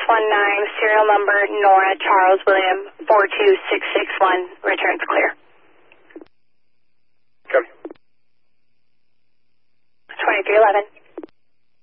serial number Nora Charles William 42661, returns clear. Okay. 2311.